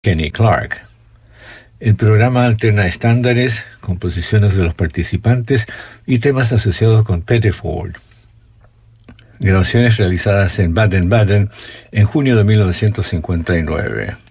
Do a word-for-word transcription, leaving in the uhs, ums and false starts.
Kenny Clark. El programa alterna estándares, composiciones de los participantes y temas asociados con Petty Ford. Grabaciones realizadas en Baden-Baden en junio de mil novecientos cincuenta y nueve.